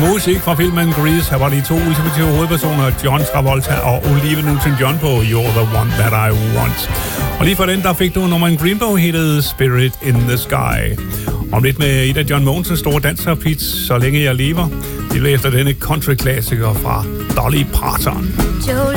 Musik fra filmen Grease. Her var de to ultimative hovedpersoner, John Travolta og Olivia Newton-John på You're the One That I Want. Og lige for den, der fik du Norman Greenbaugh hittet Spirit in the Sky. Om lidt med et af John Mogensens store danserhits, Så længe jeg lever. Det bliver efter denne country-klassiker fra Dolly Parton.